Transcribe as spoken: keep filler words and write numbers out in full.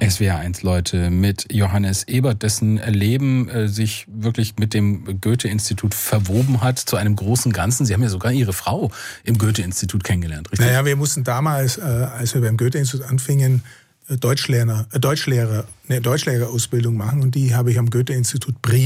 S W R eins Leute mit Johannes Ebert, dessen Leben äh, sich wirklich mit dem Goethe-Institut verwoben hat zu einem großen Ganzen. Sie haben ja sogar Ihre Frau im Goethe-Institut kennengelernt, richtig? Naja, wir mussten damals, äh, als wir beim Goethe-Institut anfingen, Deutschlehrer, äh, Deutschlehrer, eine Deutschlehrerausbildung machen und die habe ich am Goethe-Institut